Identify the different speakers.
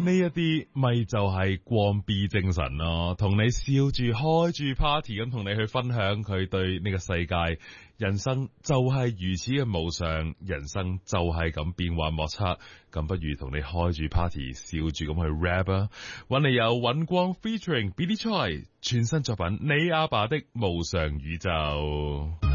Speaker 1: 一啲咪就係光 B 精神咯，同你笑住開住 party 咁同你去分享佢對呢個世界，人生就係如此嘅無常，人生就係咁變幻莫測，咁不如同你開住 party 笑住咁去 rap 啊！揾嚟有尹光 featuring Billy Choi 全新作品《你阿爸的無常宇宙》。